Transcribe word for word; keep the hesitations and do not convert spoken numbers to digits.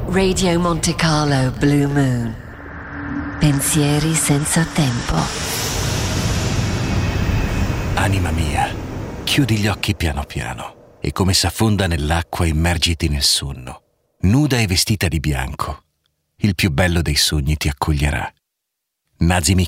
Radio Monte Carlo Blue Moon. Pensieri senza tempo. Anima mia, chiudi gli occhi piano piano e come s'affonda nell'acqua immergiti nel sonno. Nuda e vestita di bianco, il più bello dei sogni ti accoglierà. Nazimi